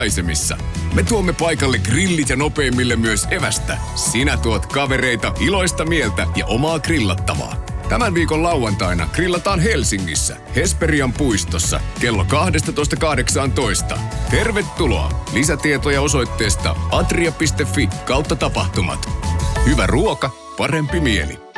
Aisemissa. Me tuomme paikalle grillit ja nopeimmille myös evästä. Sinä tuot kavereita, iloista mieltä ja omaa grillattavaa. Tämän viikon lauantaina grillataan Helsingissä, Hesperian puistossa, kello 12.18. Tervetuloa! Lisätietoja osoitteesta atria.fi/tapahtumat. Hyvä ruoka, parempi mieli.